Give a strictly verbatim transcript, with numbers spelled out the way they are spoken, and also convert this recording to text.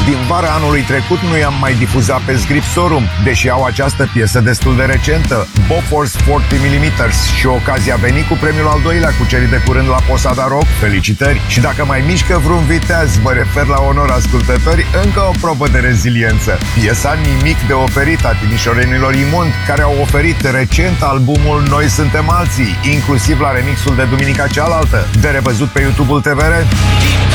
Din vara anului trecut nu i-am mai difuzat pe Scriptorum, deși au această piesă destul de recentă, Bofors patruzeci milimetri, și ocazia a venit cu premiul al doilea cucerit de curând la Posada Rock. Felicitări! Și dacă mai mișcă vreun viteaz, mă refer la onor ascultători, încă o probă de reziliență. Piesa Nimic de oferit a timișorenilor Imund, care au oferit recent albumul Noi Suntem Alții, inclusiv la remixul de duminica cealaltă, de revăzut pe YouTube-ul T V R.